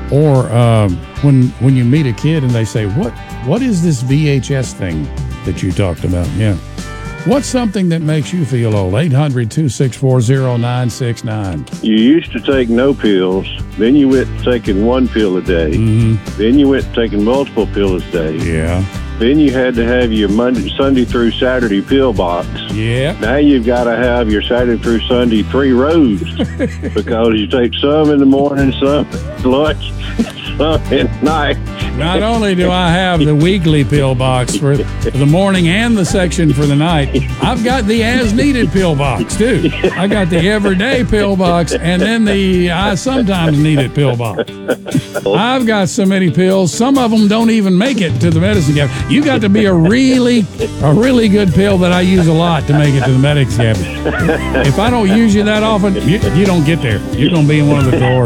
Or when you meet a kid and they say, what is this VHS thing that you talked about? Yeah. What's something that makes you feel old? 800-264-0969. You used to take no pills, then you went taking one pill a day, then you went taking multiple pills a day. Yeah. Then you had to have your Sunday through Saturday pill box. Yeah. Now you've got to have your Saturday through Sunday 3 rows because you take some in the morning, some at lunch, some at night. Not only do I have the weekly pill box for the morning and the section for the night, I've got the as-needed pill box, too. I got the everyday pill box and then the I sometimes need it pill box. I've got so many pills, some of them don't even make it to the medicine cabinet. You got to be a really good pill that I use a lot to make it to the medicine cabinet. If I don't use you that often, you don't get there. You're going to be in one of the drawers.